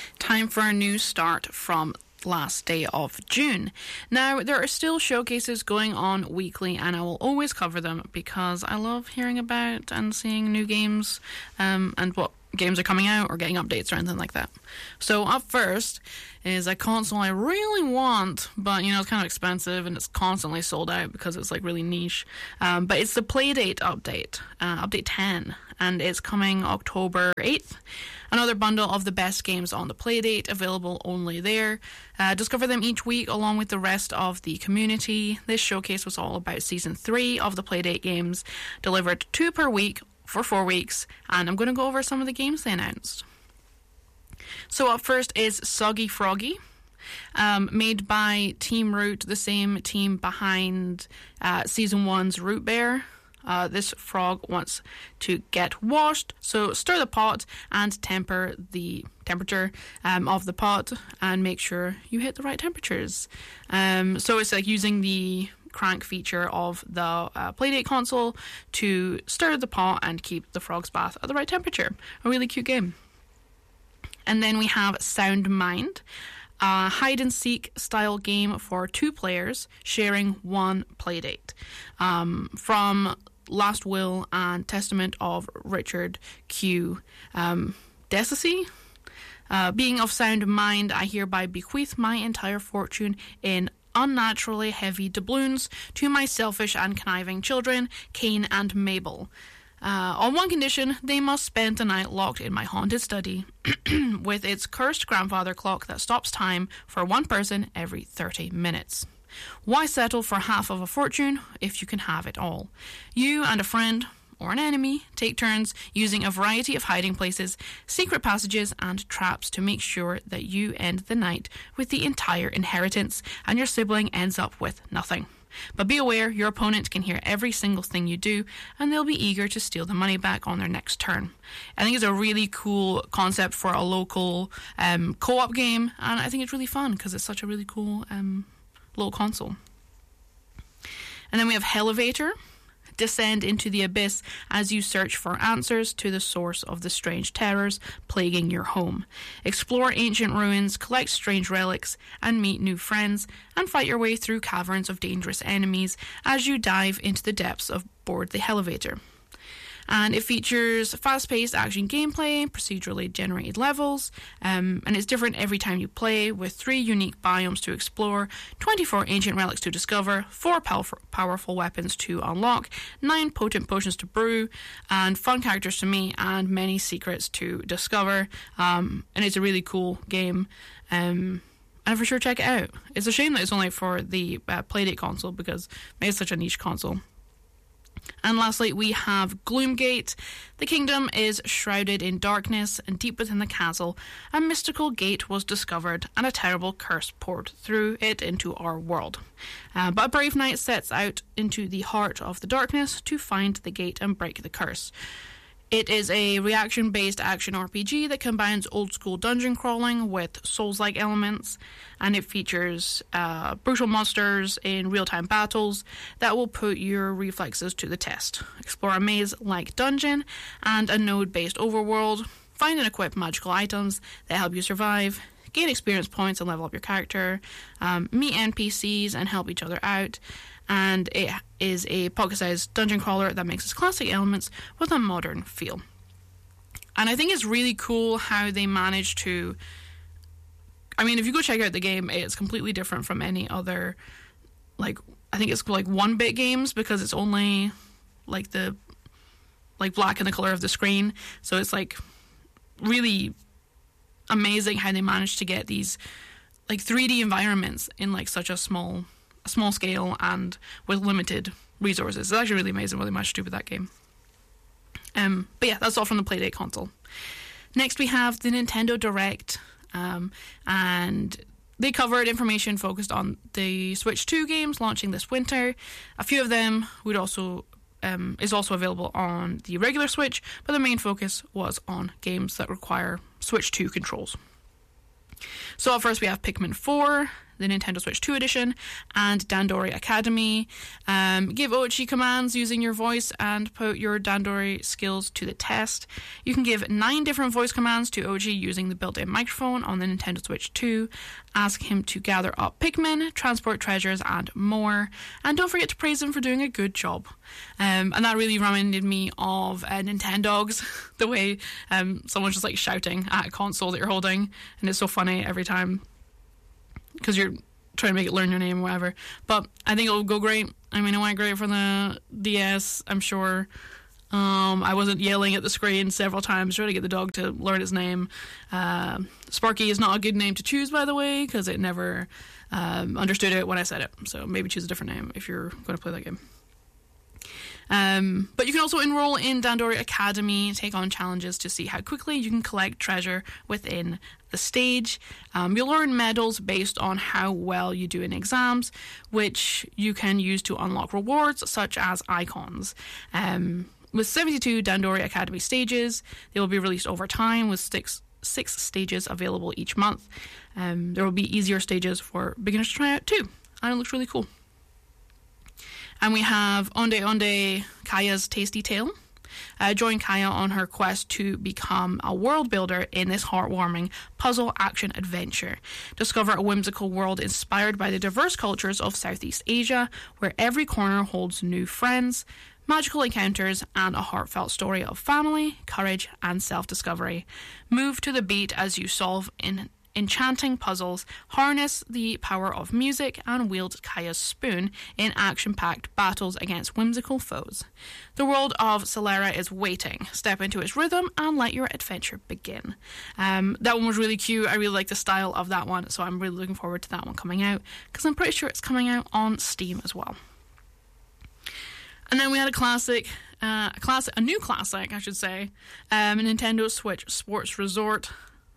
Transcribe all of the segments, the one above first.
Time for a new start from last day of June. Now, there are still showcases going on weekly, and I will always cover them because I love hearing about and seeing new games and what games are coming out or getting updates or anything like that. So up first is a console I really want, but it's kind of expensive and it's constantly sold out because it's like really niche. But it's the Playdate update, update 10, and it's coming October 8th. Another bundle of the best games on the Playdate, available only there. Discover them each week along with the rest of the community. This showcase was all about Season 3 of the Playdate games, delivered 2 per week for 4 weeks, and I'm going to go over some of the games they announced. So up first is Soggy Froggy, made by Team Root, the same team behind Season 1's Root Bear. This frog wants to get washed, so stir the pot and temper the temperature of the pot and make sure you hit the right temperatures. So it's like using the crank feature of the Playdate console to stir the pot and keep the frog's bath at the right temperature. A really cute game. And then we have Sound Mind, a hide-and-seek style game for 2 players sharing one Playdate. From Last Will and Testament of Richard Q. Delacy. Being of sound mind, I hereby bequeath my entire fortune in unnaturally heavy doubloons to my selfish and conniving children, Cain and Mabel. On one condition, they must spend the night locked in my haunted study with its cursed grandfather clock that stops time for one person every 30 minutes. Why settle for half of a fortune if you can have it all? You and a friend, or an enemy, take turns using a variety of hiding places, secret passages, and traps to make sure that you end the night with the entire inheritance and your sibling ends up with nothing. But be aware, your opponent can hear every single thing you do, and they'll be eager to steal the money back on their next turn. I think it's a really cool concept for a local co-op game, and I think it's really fun because it's such a really cool little console. And then we have Hellevator. Descend into the abyss as you search for answers to the source of the strange terrors plaguing your home. Explore ancient ruins, collect strange relics, and meet new friends, and fight your way through caverns of dangerous enemies as you dive into the depths of board the Hellevator. And it features fast-paced action gameplay, procedurally generated levels, and it's different every time you play, with 3 unique biomes to explore, 24 ancient relics to discover, 4 powerful weapons to unlock, 9 potent potions to brew, and fun characters to meet, and many secrets to discover. And it's a really cool game. And for sure check it out. It's a shame that it's only for the Playdate console because it's such a niche console. And lastly, we have Gloomgate. The kingdom is shrouded in darkness, and deep within the castle, a mystical gate was discovered, and a terrible curse poured through it into our world. But a brave knight sets out into the heart of the darkness to find the gate and break the curse. It is a reaction-based action RPG that combines old-school dungeon crawling with Souls-like elements, and it features brutal monsters in real-time battles that will put your reflexes to the test. Explore a maze-like dungeon and a node-based overworld. Find and equip magical items that help you survive. Gain experience points and level up your character. Meet NPCs and help each other out. And it is a pocket-sized dungeon crawler that mixes classic elements with a modern feel. And I think it's really cool how they managed to... I mean, if you go check out the game, it's completely different from any other, I think it's 1-bit games, because it's only, the black and the colour of the screen. So it's, really amazing how they managed to get these, 3D environments in, such a small scale and with limited resources. It's actually really amazing what they managed to do with that game. But yeah, that's all from the Playdate console. Next we have the Nintendo Direct, and they covered information focused on the Switch 2 games launching this winter. A few of them is also available on the regular Switch, but the main focus was on games that require Switch 2 controls. So at first we have Pikmin 4. the Nintendo Switch 2 edition, and Dandori Academy. Give Ochi commands using your voice and put your Dandori skills to the test. You can give 9 different voice commands to Ochi using the built-in microphone on the Nintendo Switch 2. Ask him to gather up Pikmin, transport treasures, and more. And don't forget to praise him for doing a good job. And that really reminded me of Nintendogs, the way someone's just like shouting at a console that you're holding, and it's so funny every time because you're trying to make it learn your name or whatever. But I think it'll go great. I mean, it went great for the DS, I'm sure. I wasn't yelling at the screen several times trying to get the dog to learn its name. Sparky is not a good name to choose, by the way, because it never understood it when I said it. So maybe choose a different name if you're going to play that game. But you can also enroll in Dandori Academy, take on challenges to see how quickly you can collect treasure within the stage. You'll learn medals based on how well you do in exams, which you can use to unlock rewards such as icons. With 72 Dandori Academy stages, they will be released over time with six stages available each month. There will be easier stages for beginners to try out too, and it looks really cool. And we have Onde Onde, Kaya's Tasty Tale. Join Kaya on her quest to become a world builder in this heartwarming puzzle action adventure. Discover a whimsical world inspired by the diverse cultures of Southeast Asia, where every corner holds new friends, magical encounters, and a heartfelt story of family, courage, and self-discovery. Move to the beat as you solve enchanting puzzles, harness the power of music, and wield Kaya's spoon in action-packed battles against whimsical foes. The world of Solera is waiting. Step into its rhythm and let your adventure begin. That one was really cute. I really like the style of that one, so I'm really looking forward to that one coming out, because I'm pretty sure it's coming out on Steam as well. And then we had a new classic, I should say, a Nintendo Switch Sports Resort.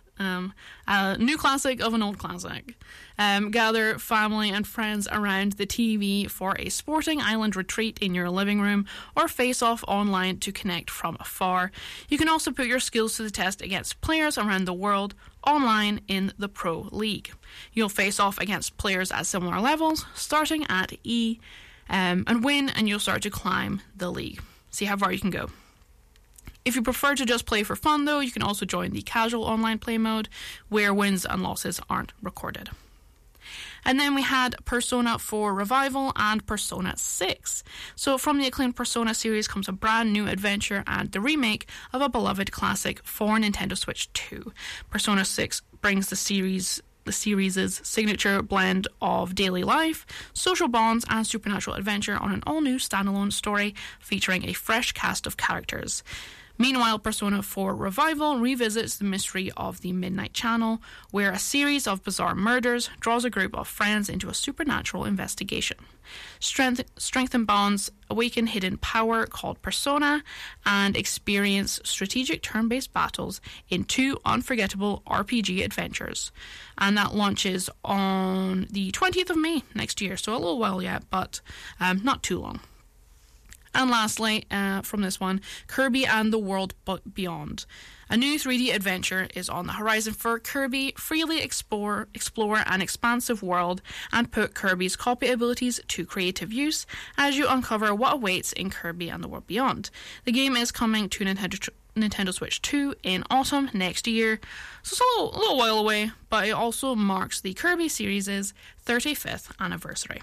A new classic of an old classic. Gather family and friends around the TV for a sporting island retreat in your living room, or face off online to connect from afar. You can also put your skills to the test against players around the world online in the Pro League. You'll face off against players at similar levels, starting at E, and win, and you'll start to climb the league. See how far you can go. If you prefer to just play for fun, though, you can also join the casual online play mode, where wins and losses aren't recorded. And then we had Persona 4 Revival and Persona 6. So from the acclaimed Persona series comes a brand new adventure and the remake of a beloved classic for Nintendo Switch 2. Persona 6 brings the series' signature blend of daily life, social bonds, and supernatural adventure on an all-new standalone story featuring a fresh cast of characters. Meanwhile, Persona 4 Revival revisits the mystery of the Midnight Channel, where a series of bizarre murders draws a group of friends into a supernatural investigation. Strengthen bonds, awaken hidden power called Persona, and experience strategic turn-based battles in 2 unforgettable RPG adventures. And that launches on the 20th of May next year, so a little while yet, but not too long. And lastly, from this one, Kirby and the World Beyond. A new 3D adventure is on the horizon for Kirby. Freely explore an expansive world and put Kirby's copy abilities to creative use as you uncover what awaits in Kirby and the World Beyond. The game is coming to Nintendo Switch 2 in autumn next year, so it's a little while away, but it also marks the Kirby series' 35th anniversary.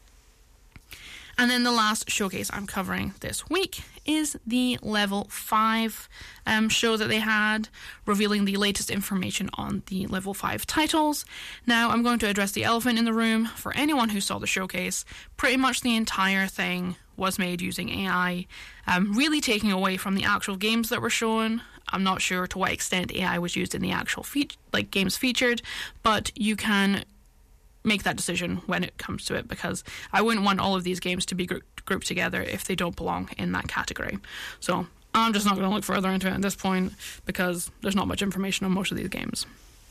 And then the last showcase I'm covering this week is the Level 5 show that they had, revealing the latest information on the Level 5 titles. Now, I'm going to address the elephant in the room. For anyone who saw the showcase, pretty much the entire thing was made using AI, really taking away from the actual games that were shown. I'm not sure to what extent AI was used in the actual games featured, but you can make that decision when it comes to it, because I wouldn't want all of these games to be grouped together if they don't belong in that category. So I'm just not going to look further into it at this point, because there's not much information on most of these games.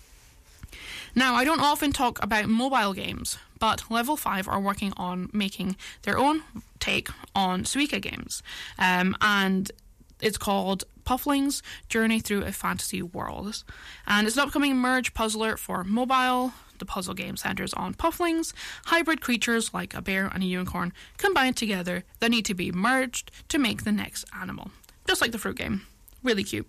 Now, I don't often talk about mobile games, but Level 5 are working on making their own take on Suika games, and it's called Puffling's journey through a fantasy world. And it's an upcoming merge puzzler for mobile. The puzzle game centers on Pufflings, hybrid creatures like a bear and a unicorn combined together that need to be merged to make the next animal. Just like the fruit game. Really cute.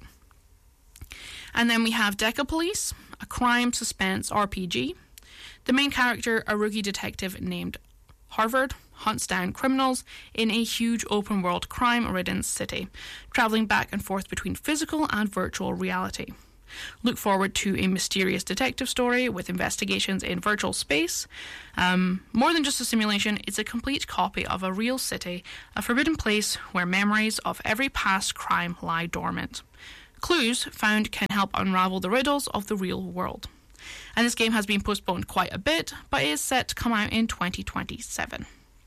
And then we have Deca Police, a crime suspense RPG. The main character, a rookie detective named Harvard, hunts down criminals in a huge open-world crime-ridden city, travelling back and forth between physical and virtual reality. Look forward to a mysterious detective story with investigations in virtual space. More than just a simulation, it's a complete copy of a real city, a forbidden place where memories of every past crime lie dormant. Clues found can help unravel the riddles of the real world. And this game has been postponed quite a bit, but is set to come out in 2027.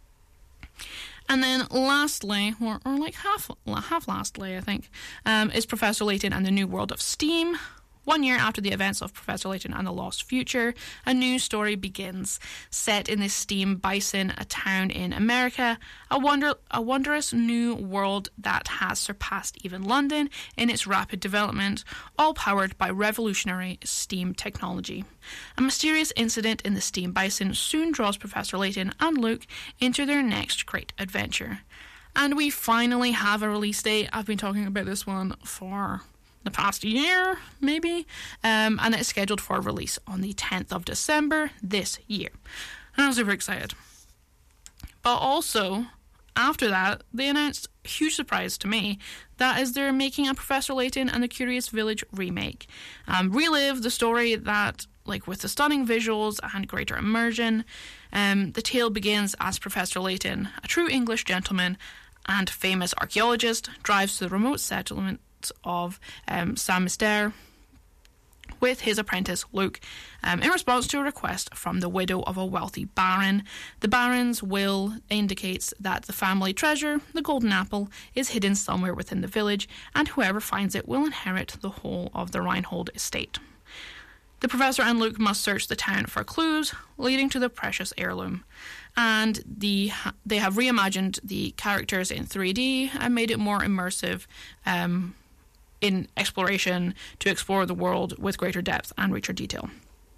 And then lastly, or like half lastly, I think, is Professor Layton and the New World of Steam. 1 year after the events of Professor Layton and the Lost Future, a new story begins, set in the Steam Bison, a town in America, a wondrous new world that has surpassed even London in its rapid development, all powered by revolutionary steam technology. A mysterious incident in the Steam Bison soon draws Professor Layton and Luke into their next great adventure. And we finally have a release date. I've been talking about this one for the past year, maybe, and it's scheduled for release on the 10th of December this year. And I'm super excited. But also, after that, they announced, huge surprise to me, that is they're making a Professor Layton and the Curious Village remake. Relive the story that, like with the stunning visuals and greater immersion, the tale begins as Professor Layton, a true English gentleman and famous archaeologist, drives to the remote settlement of Saint-Mystère with his apprentice Luke in response to a request from the widow of a wealthy baron. The baron's will indicates that the family treasure, the golden apple, is hidden somewhere within the village, and whoever finds it will inherit the whole of the Reinhold estate. The professor and Luke must search the town for clues leading to the precious heirloom. And they have reimagined the characters in 3D and made it more immersive in exploration to explore the world with greater depth and richer detail.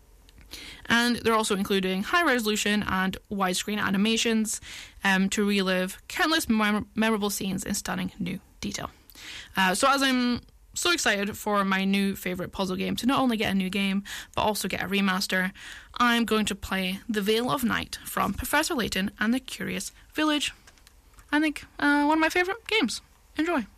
And they're also including high resolution and widescreen animations to relive countless memorable scenes in stunning new detail. So as I'm so excited for my new favourite puzzle game to not only get a new game but also get a remaster, I'm going to play The Veil of Night from Professor Layton and the Curious Village. I think one of my favourite games. Enjoy.